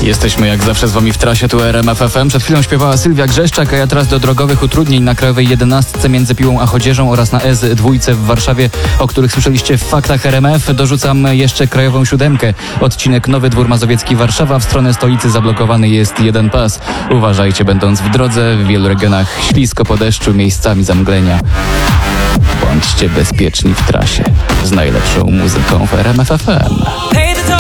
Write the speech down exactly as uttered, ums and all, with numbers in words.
Jesteśmy jak zawsze z wami w trasie, tu R M F F M. Przed chwilą śpiewała Sylwia Grzeszczak, a ja teraz do drogowych utrudnień na krajowej jedenastce między Piłą a Chodzieżą oraz na S dwa w Warszawie, o których słyszeliście w faktach R M F. Dorzucam jeszcze krajową siódemkę. Odcinek Nowy Dwór Mazowiecki Warszawa. W stronę stolicy zablokowany jest jeden pas. Uważajcie, będąc w drodze, w wielu regionach ślisko po deszczu, miejscami zamglenia. Bądźcie bezpieczni w trasie z najlepszą muzyką w R M F F M.